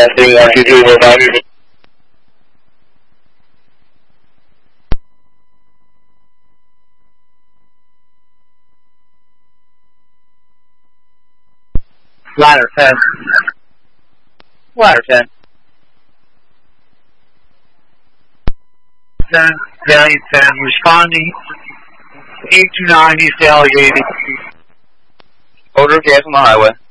Testing 1, 2, 3, 4, 5. Ladder 10. Ladder 10. 10, Valley 10, responding 829 East Allegheny. Odor of gas on the highway.